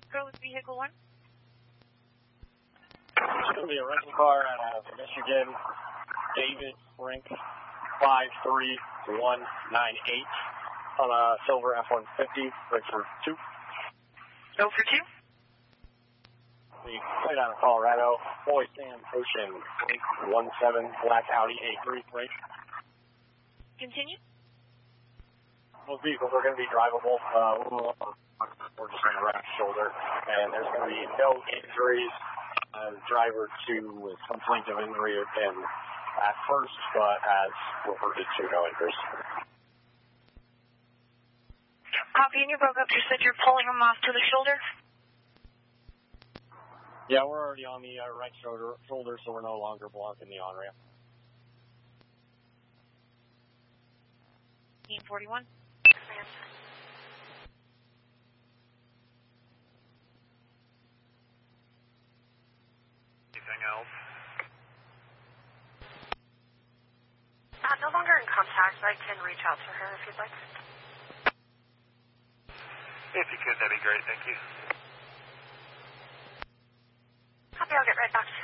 go with vehicle 1. It's going to be a rental car out of Michigan, David Frank 53198 on a silver F-150, registered 2. Go for 2. The plate out of Colorado, Boy Sam Ocean 17, black Audi A3 plate. Continue. Those vehicles are going to be drivable. We're just on the right shoulder, and there's going to be no injuries. Driver 2 with complaint of injury and at first, but has reverted to no injuries. Copy, and you broke up. You said you're pulling them off to the shoulder? Yeah, we're already on the right shoulder, so we're no longer blocking the on-ramp. Team 41. Anything else? No longer in contact, but I can reach out to her if you'd like. If you could, that'd be great. Thank you. Copy, I'll get right back to you.